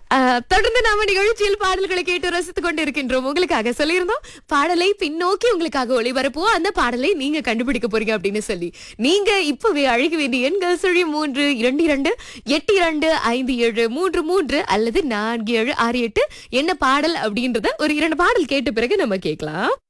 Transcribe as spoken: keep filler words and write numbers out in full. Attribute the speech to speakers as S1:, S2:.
S1: அஹ், தொடர்ந்து நாம நிகழ்ச்சியில் பாடல்களை கேட்டு ரசித்துக் கொண்டு இருக்கின்றோம். உங்களுக்காக சொல்லியிருந்தோம் பாடலை பின்னோக்கி உங்களுக்காக ஒளிபரப்புவோம், அந்த பாடலை நீங்க கண்டுபிடிக்க போறீங்க அப்படின்னு சொல்லி. நீங்க இப்பவே அழைக்க வேண்டிய எண்கள் சுழி மூன்று இரண்டு இரண்டு எட்டு இரண்டு ஐந்து ஏழு மூன்று மூன்று அல்லது நான்கு ஏழு ஆறு எட்டு. என்ன பாடல் அப்படின்றத ஒரு இரண்டு பாடல் கேட்ட பிறகு நம்ம கேட்கலாம்.